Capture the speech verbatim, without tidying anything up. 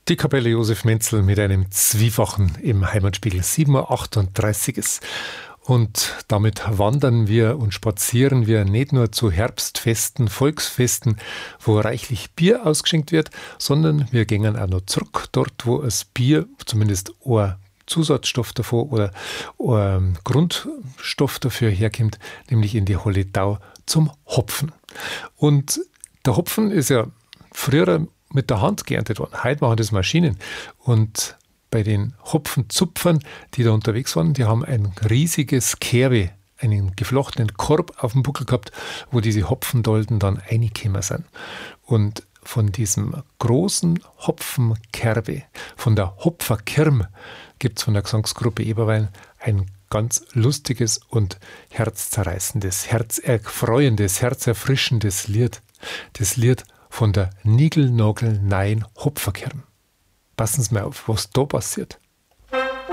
Die Kapelle Josef Menzel mit einem Zwiefachen im Heimatspiegel. sieben Uhr achtunddreißig ist. Und damit wandern wir und spazieren wir nicht nur zu Herbstfesten, Volksfesten, wo reichlich Bier ausgeschenkt wird, sondern wir gehen auch noch zurück, dort wo das Bier, zumindest ein Zusatzstoff davon oder ein Grundstoff dafür herkommt, nämlich in die Holledau zum Hopfen. Und der Hopfen ist ja früher mit der Hand geerntet worden. Heute machen das Maschinen. Und bei den Hopfenzupfern, die da unterwegs waren, die haben ein riesiges Kerbe, einen geflochtenen Korb auf dem Buckel gehabt, wo diese Hopfendolden dann reingekommen sind. Und von diesem großen Hopfenkerbe, von der Hopferkirm, gibt es von der Gesangsgruppe Eberwein ein ganz lustiges und herzzerreißendes, herzerfreuendes, herzerfrischendes Lied. Das Lied von der Nigelnagel-neuen Hopferkirm. Passen Sie mal auf, was da passiert.